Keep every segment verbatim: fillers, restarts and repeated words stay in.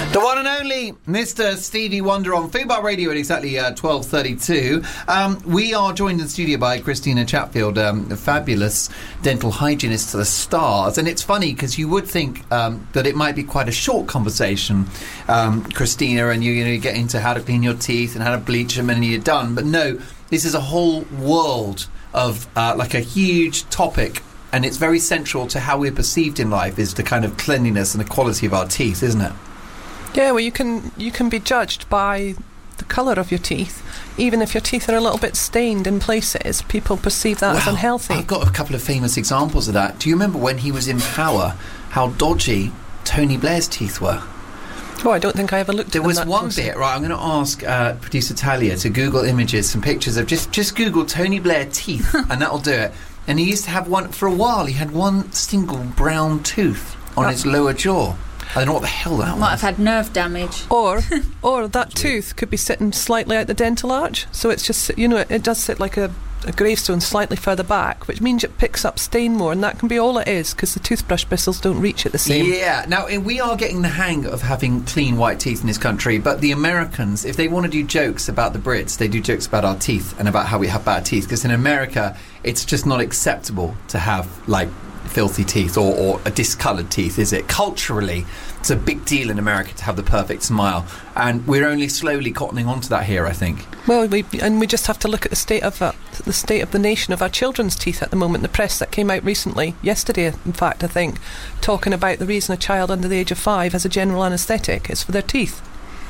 The one and only Mister Stevie Wonder on Fubar Radio at exactly uh, twelve thirty-two. Um, we are joined in the studio by Christina Chatfield, um, a fabulous dental hygienist to the stars. And it's funny because you would think um, that it might be quite a short conversation, um, Christina, and you, you know, you get into how to clean your teeth and how to bleach them and you're done. But no, this is a whole world of uh, like a huge topic. And it's very central to how we're perceived in life, is the kind of cleanliness and the quality of our teeth, isn't it? Yeah, well, you can you can be judged by the colour of your teeth. Even if your teeth are a little bit stained in places, people perceive that well, as unhealthy. I've got a couple of famous examples of that. Do you remember when he was in power, how dodgy Tony Blair's teeth were? Oh, I don't think I ever looked there at was that one closely. bit, right, I'm going to ask uh, producer Talia to Google images, some pictures of, just, just Google Tony Blair teeth, and that'll do it. And he used to have one, for a while, he had one single brown tooth on that, his lower jaw. I don't know what the hell that Might was. Might have had nerve damage. Or or that tooth could be sitting slightly out the dental arch, so it's just, you know, it, it does sit like a, a gravestone slightly further back, which means it picks up stain more, and that can be all it is, because the toothbrush bristles don't reach it the same. Yeah, now we are getting the hang of having clean white teeth in this country, but the Americans, if they want to do jokes about the Brits, they do jokes about our teeth and about how we have bad teeth, because in America it's just not acceptable to have, like, filthy teeth or, or a discoloured teeth, is it? Culturally, it's a big deal in America to have the perfect smile, and we're only slowly cottoning onto that here, I think. Well, we and we just have to look at the state of uh, the state of the nation of our children's teeth at the moment. The press that came out recently, yesterday, in fact, I think, talking about the reason a child under the age of five has a general anaesthetic is for their teeth.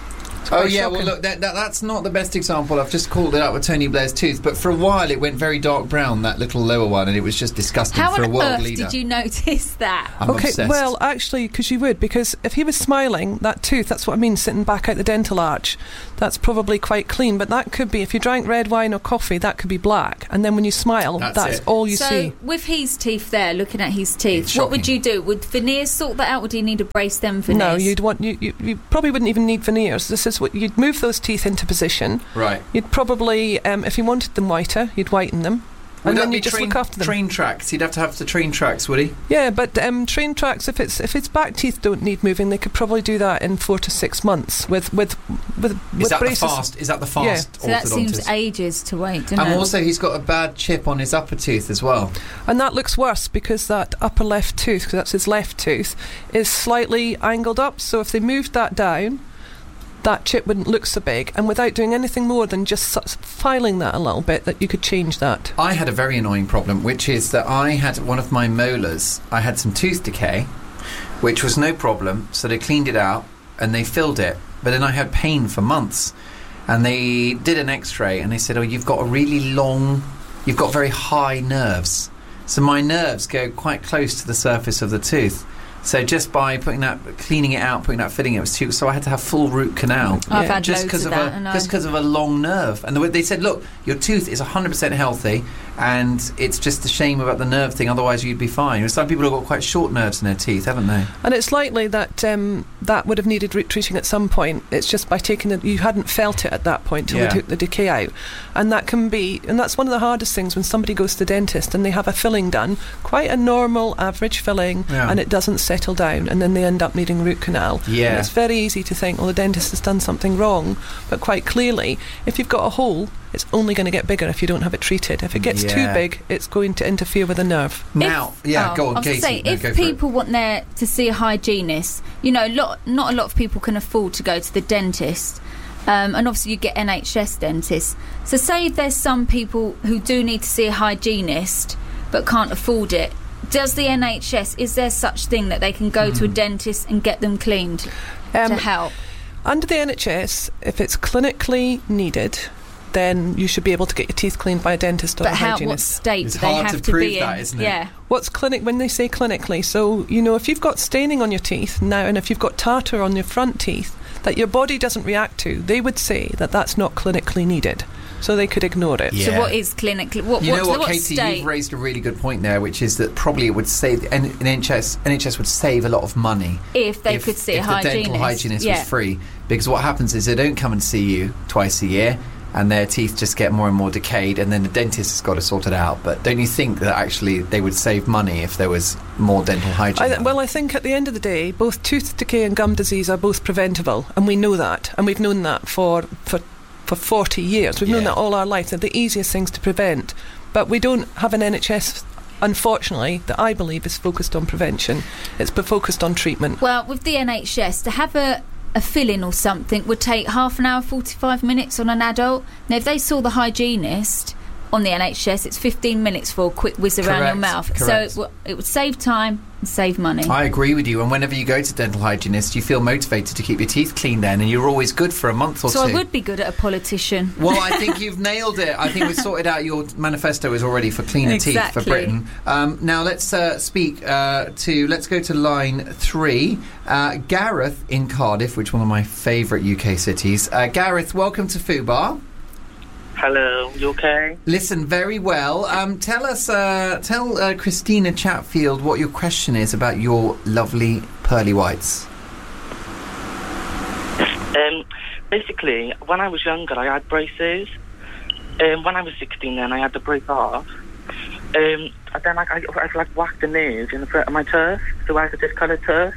Oh yeah, shocking. well look, that, that, that's not the best example. I've just called it out with Tony Blair's tooth, but for a while it went very dark brown, that little lower one, and it was just disgusting How for a on world earth leader. did you notice that? I'm okay, obsessed. well, actually, because you would, because if he was smiling, that tooth, that's what I mean, sitting back out the dental arch, that's probably quite clean, but that could be, if you drank red wine or coffee, that could be black, and then when you smile, That's that's, it. all you so, see. with his teeth there, looking at his teeth, It's what would shocking. you do? Would veneers sort that out? Would you need to brace them veneers? No, you'd want you, you you probably wouldn't even need veneers. This is what you'd move those teeth into position. Right. You'd probably, um, if you wanted them whiter, you'd whiten them, Would and that then be you just train, look after them. train tracks? He'd have to have the train tracks, would he? Yeah, but um, train tracks, if it's if its back teeth don't need moving, they could probably do that in four to six months with with with, Is with that braces. the fast? Is that the fast? So that orthodontist? seems ages to wait, doesn't And it? also, he's got a bad chip on his upper tooth as well. And that looks worse because that upper left tooth, because that's his left tooth, is slightly angled up. So if they moved that down, that chip wouldn't look so big, and without doing anything more than just sort of filing that a little bit, that you could change that. I had a very annoying problem, which is that I had one of my molars, I had some tooth decay, which was no problem, so they cleaned it out and they filled it, but then I had pain for months, and they did an x-ray and they said, oh, you've got a really long, you've got very high nerves, so my nerves go quite close to the surface of the tooth. So just by putting that, cleaning it out, putting that filling, it was too. So I had to have full root canal. I've Yeah, had just loads because of of, that. a and just I- because of a long nerve. And the way they said, look, your tooth is one hundred percent healthy, and it's just a shame about the nerve thing. Otherwise, you'd be fine. Some people have got quite short nerves in their teeth, haven't they? And it's likely that um, that would have needed root treating at some point. It's just by taking it, you hadn't felt it at that point till Yeah. they took the decay out. And that can be, and that's one of the hardest things when somebody goes to the dentist and they have a filling done, quite a normal, average filling, Yeah. and it doesn't settle down, and then they end up needing root canal. Yeah. And it's very easy to think, well, the dentist has done something wrong, but quite clearly, if you've got a hole, it's only going to get bigger if you don't have it treated. If it gets Yeah. too big, it's going to interfere with the nerve. Now, If- yeah, oh, go on, I was Katie. gonna say, No, if go for it. people want their to see a hygienist, you know, lot, not a lot of people can afford to go to the dentist, um, and obviously you get N H S dentists. So say there's some people who do need to see a hygienist but can't afford it. Does the N H S, is there such thing that they can go to a dentist and get them cleaned Um, to help? Under the N H S, if it's clinically needed, then you should be able to get your teeth cleaned by a dentist or But a how, what hygienist. state It's do they hard have to to, prove be that, in? isn't it? Yeah. What's clinic when they say clinically? So, you know, if you've got staining on your teeth now, and if you've got tartar on your front teeth that your body doesn't react to, they would say that that's not clinically needed. So they could ignore it. Yeah. So what is clinically? What, You what, know what, what Katie, state? you've raised a really good point there, which is that probably it would save, N- N H S, N H S would save a lot of money If they if, could see if a the hygienist. dental hygienist yeah. was free. Because what happens is they don't come and see you twice a year, and their teeth just get more and more decayed, and then the dentist has got to sort it out. But don't you think that actually they would save money if there was more dental hygiene? I th- well, I think at the end of the day, both tooth decay and gum disease are both preventable, and we know that, and we've known that for for, for forty years. We've Yeah. known that all our life. They're the easiest things to prevent, but we don't have an N H S, unfortunately, that I believe is focused on prevention. It's been focused on treatment. Well, with the N H S, to have a, a filling or something would take half an hour, forty-five minutes on an adult. Now, if they saw the hygienist on the N H S, it's fifteen minutes for a quick whiz around your Correct, mouth. correct. So it, w- it would save time and save money. I agree with you, and whenever you go to dental hygienist, you feel motivated to keep your teeth clean then, and you're always good for a month or so two. I would be good at a politician. Well, I think you've nailed it. I think we've sorted out your manifesto is already for cleaner teeth Exactly. for Britain. Um, now let's uh, speak uh, to, let's go to line three. Uh, Gareth in Cardiff, which is one of my favourite U K cities. Uh, Gareth, welcome to Fubar. Hello, you okay? Listen, very well. Um, tell us, uh, tell uh, Christina Chatfield what your question is about your lovely pearly whites. Um, basically, when I was younger, I had braces. Um, when I was sixteen, then I had to break off. Um, and then like, I, I like whacked a nerve in the front of my tooth, so I had a discoloured tooth.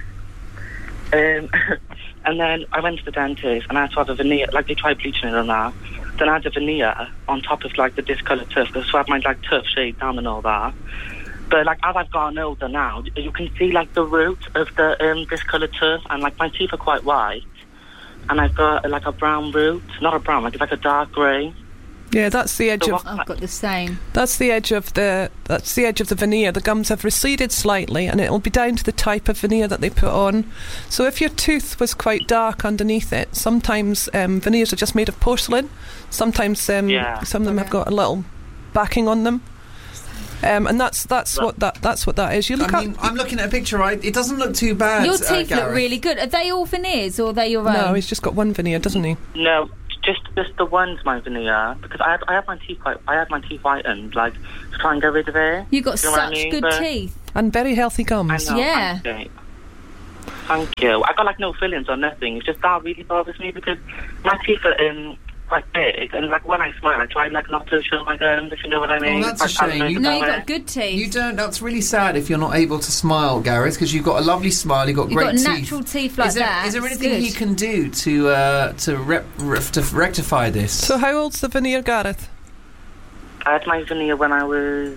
Um, and then I went to the dentist, and I had to have a veneer. Like they tried bleaching it and that. Then I had a veneer on top of like the discoloured tooth, so I had my like tooth shaved down and all that. But like as I've gotten older now, you can see like the root of the um, discoloured tooth, and like my teeth are quite white, and I've got like a brown root, not a brown, like it's like a dark grey. Yeah, that's the edge So of what- I've got the same. that's the edge of the that's the edge of the veneer. The gums have receded slightly, and it'll be down to the type of veneer that they put on. So if your tooth was quite dark underneath it, sometimes um, veneers are just made of porcelain. Sometimes um, Yeah. some of them have got a little backing on them, um, and that's that's Well- what that that's what that is. You look I up. mean, I'm looking at a picture, right? It doesn't look too bad. Your uh, teeth look Gareth. really good. Are they all veneers or are they your own? No, he's just got one veneer, doesn't he? No, just just the one's my veneer, because I have, I have my teeth quite, I have my teeth whitened, like to try and get rid of it. You've got You know what I such mean? good But- teeth. And very healthy I gums. know. Yeah. Thank you. Thank you. I got like no fillings or nothing. It's just that really bothers me because my teeth are um, quite big, and like when I smile, I try like not to show my gums, if you know what I mean. Oh, that's a Like, I don't shame. know You- if No, that you've way. got good teeth. You don't. That's really sad if you're not able to smile, Gareth, because you've got a lovely smile. You've got You've great got teeth. natural teeth like is there, that. Is there It's anything good. he can do to uh, to, rep, ref, to rectify this? So how old's the veneer, Gareth? I had my veneer when I was,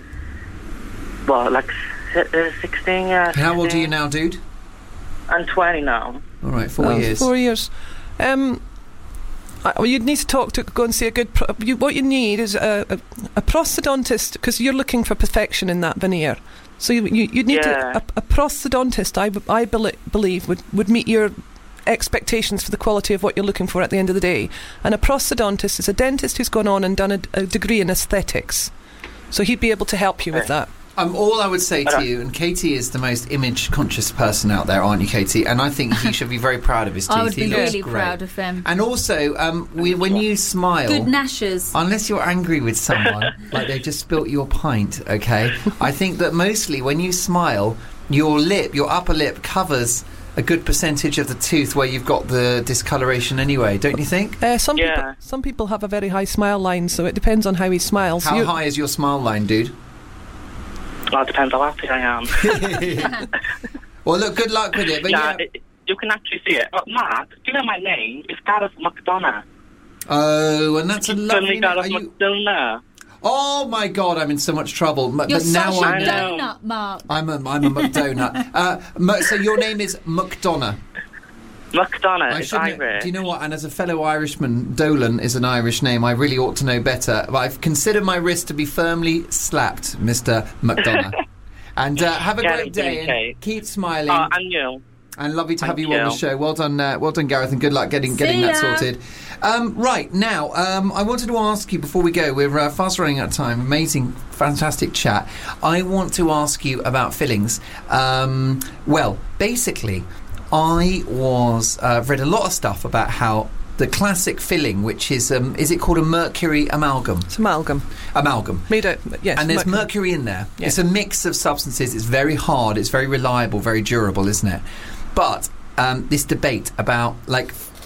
well, like si- uh, sixteen, yeah. How old are sixteen. you now, dude? I'm twenty now. All right, four Oh, years. Four years. Um, I- well, you'd need to talk to go and see a good. Pro- you, what you need is a, a, a prosthodontist, because you're looking for perfection in that veneer. So you, you you'd need Yeah. to, a, a prosthodontist. I, b- I bel- believe would would meet your expectations for the quality of what you're looking for at the end of the day. And a prosthodontist is a dentist who's gone on and done a, a degree in aesthetics. So he'd be able to help you with that. Um, all I would say to Alright. you, and Katie is the most image-conscious person out there, aren't you, Katie? And I think he should be very proud of his teeth. I would He be looks really great. proud of them. And also, um, we, when you smile, Good gnashers. unless you're angry with someone, like they've just spilt your pint, okay? I think that mostly when you smile, your lip, your upper lip covers a good percentage of the tooth where you've got the discoloration anyway, don't you think? Uh, some Yeah. people some people have a very high smile line, so it depends on how he smiles. How You're- high is your smile line, dude? Well, it depends how happy I am. Well, look, good luck with it. But yeah, yeah. it, you can actually see it. But Matt, do you know my name? It's Gareth McDonough. Oh, and that's a Suddenly lovely name. Are Gareth you- McDonough. Oh my God, I'm in so much trouble. M- You're but now such a I'm, I know. donut, Mark. I'm a I'm a McDonagh. uh, Mu- so your name is McDonough. McDonough I is shouldn't. Irish. Do you know what? And as a fellow Irishman, Dolan is an Irish name. I really ought to know better. But I've considered my wrist to be firmly slapped, Mister McDonough. And uh, have a Yeah, great day okay. and keep smiling. Oh, and you. And lovely to have Thank you, on the you. show. Well done, uh, well done, Gareth, and good luck getting getting See that ya. sorted. Um, right now, um, I wanted to ask you before we go. We're uh, fast running out of time. Amazing, fantastic chat. I want to ask you about fillings. Um, well, basically, I was uh, read a lot of stuff about how the classic filling, which is um, is it called a mercury amalgam? It's amalgam. Amalgam. Made out, yes. And there's mercury. mercury in there. Yeah. It's a mix of substances. It's very hard. It's very reliable, very durable, isn't it? But um, this debate about, like,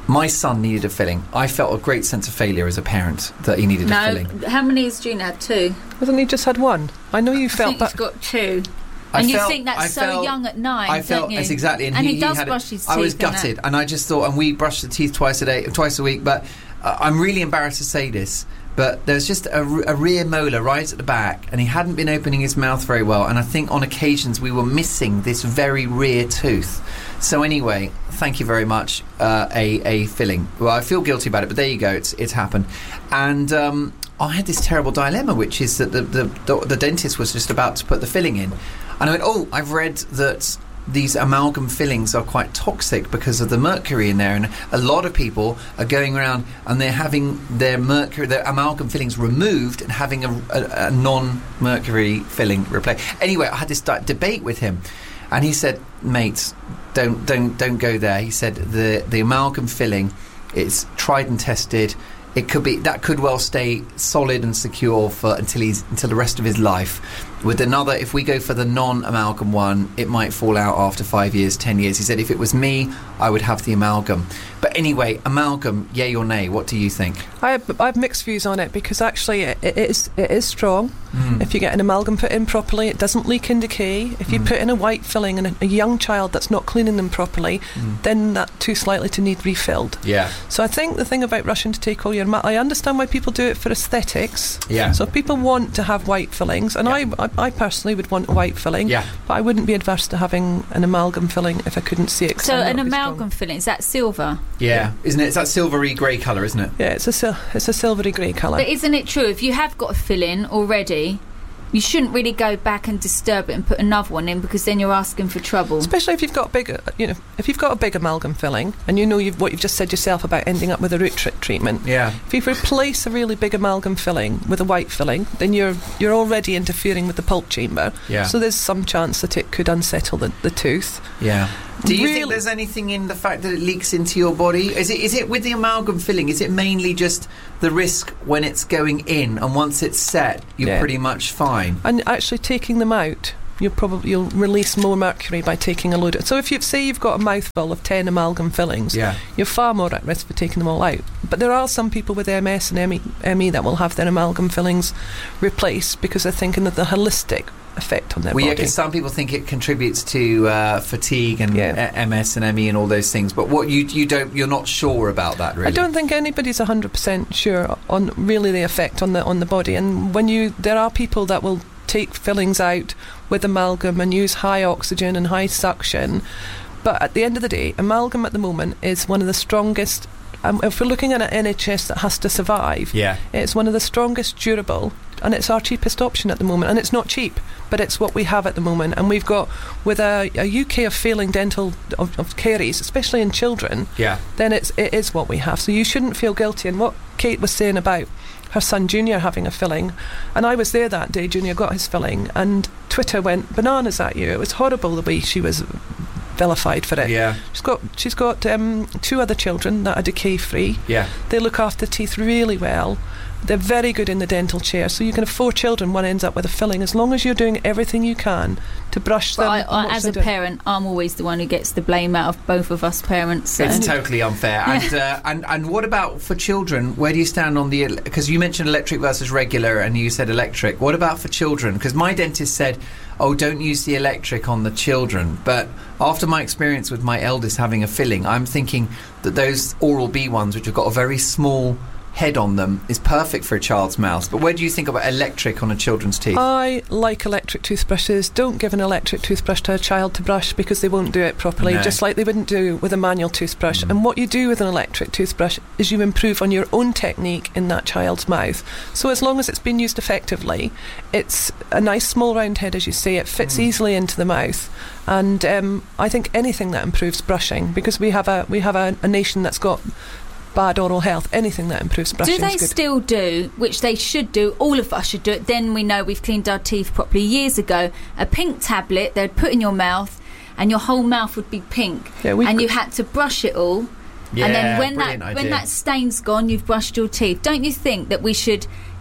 My son needed a filling. I felt a great sense of failure as a parent that he needed no, a filling. How many has June had? Two. Hasn't he just had one? I know you I felt think that. he's got two. I and you felt- think that's I so felt- young at nine, I felt don't you? that's exactly, and, and he, he, does had it- brush his teeth. I was and that. gutted, and I just thought, and we brushed the teeth twice a day, twice a week. But uh, I'm really embarrassed to say this, but there's just a, r- a rear molar right at the back, and he hadn't been opening his mouth very well. And I think on occasions we were missing this very rear tooth. So anyway, thank you very much. Uh, a a filling. Well, I feel guilty about it, but there you go. It's it's happened, and. Um, I had this terrible dilemma, which is that the, the, the, the dentist was just about to put the filling in. And I went, oh, I've read that these amalgam fillings are quite toxic because of the mercury in there. And a lot of people are going around and they're having their mercury, their amalgam fillings removed and having a, a, a non-mercury filling replaced. Anyway, I had this di- debate with him. And he said, mate, don't, don't, don't go there. He said, the, the amalgam filling, it's tried and tested. It could be that could well stay solid and secure for until he's until the rest of his life. With another, if we go for the non-amalgam one, it might fall out after five years, ten years. He said, if it was me, I would have the amalgam. But anyway, amalgam, yay or nay? What do you think? I have, I have mixed views on it because actually it, it is it is strong. Mm. If you get an amalgam put in properly, it doesn't leak and decay. If you Mm. put in a white filling and a, a young child that's not cleaning them properly, Mm. then that tooth's likely to need refilled. Yeah. So I think the thing about rushing to take all your ma- I understand why people do it for aesthetics. Yeah. So if people want to have white fillings, and Yeah. I, I I personally would want a white filling, Yeah. but I wouldn't be adverse to having an amalgam filling if I couldn't see it. 'cause So I know an it'd be strong. amalgam filling, is that silver? Yeah. Isn't it? It's that silvery grey colour, isn't it? Yeah, it's a sil- it's a silvery grey colour. But isn't it true, if you have got a filling already, you shouldn't really go back and disturb it and put another one in, because then you're asking for trouble. Especially if you've got a big, uh, you know, if you've got a big amalgam filling, and you know you've, what you've just said yourself about ending up with a root tri- treatment. Yeah. If you replace a really big amalgam filling with a white filling, then you're you're already interfering with the pulp chamber. Yeah. So there's some chance that it could unsettle the, the tooth. Yeah. Do you Really- think there's anything in the fact that it leaks into your body? Is it is it with the amalgam filling? Is it mainly just the risk when it's going in, and once it's set, you're Yeah. pretty much fine? And actually taking them out, you'll probably you'll release more mercury by taking a load of. So if you say you've got a mouthful of ten amalgam fillings, Yeah. you're far more at risk for taking them all out. But there are some people with M S and M E, M E that will have their amalgam fillings replaced because they're thinking of the holistic effect on their Well, yeah, body. because some people think it contributes to uh, fatigue and Yeah. uh, M S and M E and all those things. But what you you don't you're not sure about that, really. I don't think anybody's one hundred percent sure on really the effect on the on the body. And when you there are people that will take fillings out with amalgam and use high oxygen and high suction. But at the end of the day, amalgam at the moment is one of the strongest. Um, if we're looking at an N H S that has to survive, Yeah. it's one of the strongest durable, and it's our cheapest option at the moment. And it's not cheap, but it's what we have at the moment. And we've got, with a, a U K of failing dental of, of caries, especially in children, Yeah. then it's it is what we have. So you shouldn't feel guilty. And what Kate was saying about her son Junior having a filling, and I was there that day. Junior got his filling, and Twitter went bananas at you. It was horrible the way she was vilified for it. Yeah. She's got she's got um, two other children that are decay free. Yeah. They look after teeth really well. They're very good in the dental chair. So you can have four children, one ends up with a filling, as long as you're doing everything you can to brush But them. I, and I, watch as them a do. parent, I'm always the one who gets the blame out of both of us parents. So. It's totally unfair. And, uh, and and what about for children? Where do you stand on the... Because you mentioned electric versus regular, and you said electric. What about for children? Because my dentist said, oh, don't use the electric on the children. But after my experience with my eldest having a filling, I'm thinking that those Oral-B ones, which have got a very small head on them, is perfect for a child's mouth. But where do you think about electric on a children's teeth? I like electric toothbrushes. Don't give an electric toothbrush to a child to brush, because they won't do it properly, No. just like they wouldn't do with a manual toothbrush. Mm. And what you do with an electric toothbrush is you improve on your own technique in that child's mouth. So as long as it's been used effectively, it's a nice small round head, as you say. It fits Mm. easily into the mouth. And um, I think anything that improves brushing, because we have a we have a, a nation that's got bad oral health, anything that improves brushing Do they is good. still do, which they should do, all of us should do it, then we know we've cleaned our teeth properly. Years ago, a pink tablet they'd put in your mouth, and your whole mouth would be pink, Yeah, we've and got- you had to brush it all. Yeah, and then when that brilliant when idea. that stain's gone, you've brushed your teeth. Don't you think that we should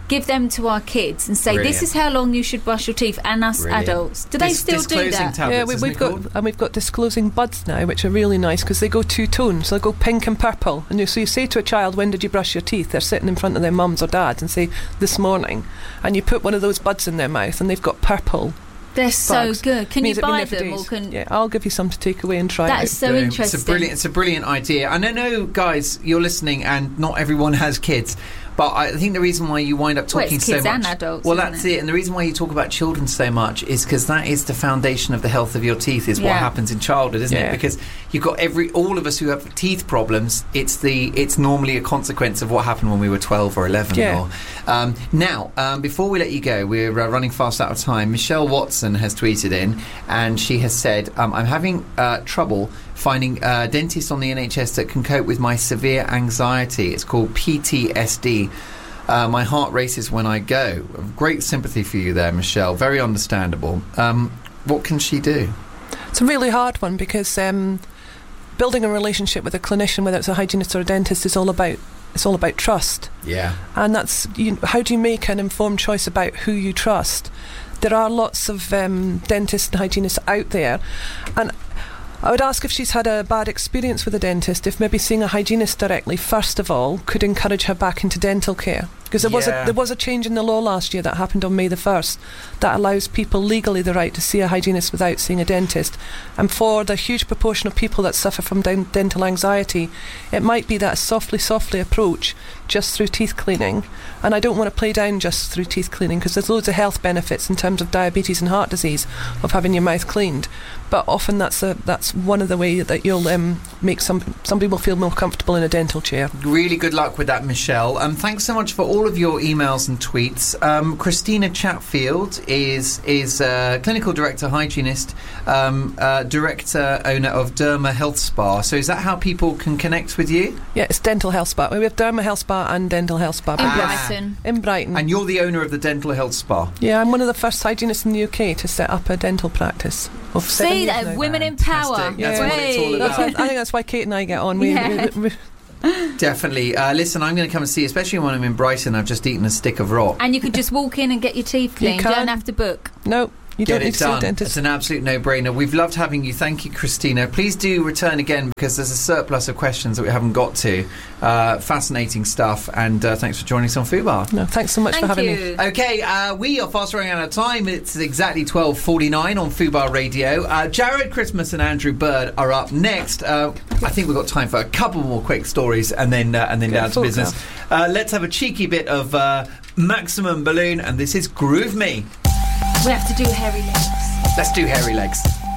give them to our kids and say, Brilliant. this is how long you should brush your teeth, and us Brilliant. adults. Do they Dis- still do disclosing that? tablets, yeah, we, isn't we've it got called? and we've got disclosing buds now, which are really nice because they go two tone, so they go pink and purple. And you, so you say to a child, "When did you brush your teeth?" They're sitting in front of their mums or dads and say, "This morning," and you put one of those buds in their mouth, and they've got purple. They're so bugs. good. Can you Means it'll be buy there for them, days. or can? Yeah, I'll give you some to take away and try. That it is out. so Boom. interesting. It's a brilliant, it's a brilliant idea. And I know, guys, you're listening, and not everyone has kids. But I think the reason why you wind up Well, talking it's so kids much, and adults, well, isn't that's it? it. And the reason why you talk about children so much is because that is the foundation of the health of your teeth. Is what Yeah. happens in childhood, isn't it? Yeah. Because you've got every all of us who have teeth problems. It's the it's normally a consequence of what happened when we were twelve or eleven. Yeah. Or, um, now, um, before we let you go, we're uh, running fast out of time. Michelle Watson has tweeted in, and she has said, um, "I'm having uh, trouble finding uh, dentists on the N H S that can cope with my severe anxiety. It's called P T S D. Uh, my heart races when I go." Great sympathy for you there, Michelle. Very understandable. Um, what can she do? It's a really hard one because um, building a relationship with a clinician, whether it's a hygienist or a dentist, is all about it's all about trust. Yeah. And that's you, how do you make an informed choice about who you trust? There are lots of um, dentists and hygienists out there, and I would ask if she's had a bad experience with a dentist, if maybe seeing a hygienist directly, first of all, could encourage her back into dental care. Because there was Yeah. a there was a change in the law last year that happened on May the first that allows people legally the right to see a hygienist without seeing a dentist. And for the huge proportion of people that suffer from den- dental anxiety, it might be that a softly, softly approach just through teeth cleaning. And I don't want to play down just through teeth cleaning because there's loads of health benefits in terms of diabetes and heart disease of having your mouth cleaned. But often that's a that's one of the ways that you'll um, make some some people feel more comfortable in a dental chair. Really good luck with that, Michelle. Um, thanks so much for all of your emails and tweets. Um, Christina Chatfield is is uh, clinical director, hygienist, um, uh, director, owner of Derma Health Spa. So is that how people can connect with you? Yeah, it's Dental Health Spa. We have Derma Health Spa and Dental Health Spa. In Ah. Brighton. In Brighton. And you're the owner of the Dental Health Spa. Yeah, I'm one of the first hygienists in the U K to set up a dental practice. Of seven See years that now. women in power. Fantastic. That's Yeah. what it's all That's about. why, I think that's why Kate and I get on. We, Yeah. we, we, Definitely. Uh, listen, I'm going to come and see you, especially when I'm in Brighton. I've just eaten a stick of rock. And you could just walk in and get your teeth You cleaned. You can. don't have to book. no, you Get don't need it to see a done. dentist. It's an absolute no-brainer. We've loved having you. Thank you, Christina. Please do return again because there's a surplus of questions that we haven't got to. Uh, fascinating stuff. And uh, thanks for joining us on Fubar. No, thanks so much Thank for having you. me. Okay, uh, we are fast running out of time. It's exactly twelve forty-nine on Fubar Radio. Uh, Jared Christmas and Andrew Bird are up next. Uh, I think we've got time for a couple more quick stories and then uh, and then Get down to full business. Uh, let's have a cheeky bit of uh, Maximum Balloon, and this is Groove Me. We have to do hairy legs. Let's do Hairy Legs.